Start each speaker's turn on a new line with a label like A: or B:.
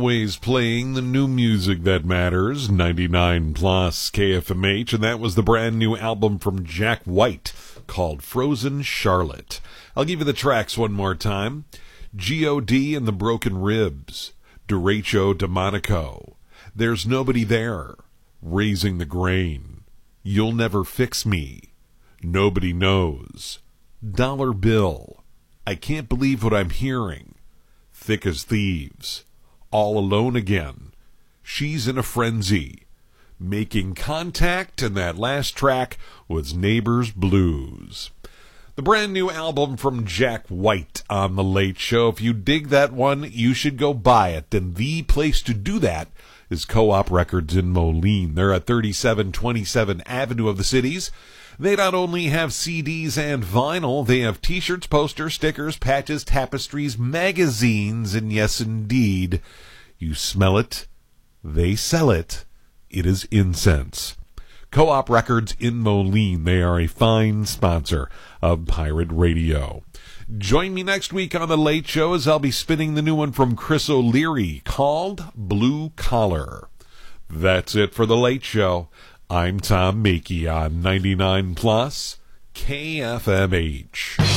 A: always playing the new music that matters, 99 plus KFMH, and that was the brand new album from Jack White called Frozen Charlotte. I'll give you the tracks one more time. G.O.D. and the Broken Ribs, Derecho de Monaco, There's Nobody There, Raising the Grain, You'll Never Fix Me, Nobody Knows, Dollar Bill, I Can't Believe What I'm Hearing, Thick as Thieves, All Alone Again, She's in a Frenzy, Making Contact, and that last track was Neighbors Blues. The brand new album from Jack White on The Late Show. If you dig that one, you should go buy it. And the place to do that is Co-op Records in Moline. They're at 3727 Avenue of the Cities. They not only have CDs and vinyl, they have t-shirts, posters, stickers, patches, tapestries, magazines, and yes, indeed, you smell it, they sell it. It is incense. Co-op Records in Moline. They are a fine sponsor of Pirate Radio. Join me next week on The Late Show as I'll be spinning the new one from Chris O'Leary called Blue Collar. That's it for The Late Show. I'm Tom Mackey on 99 plus KFMH.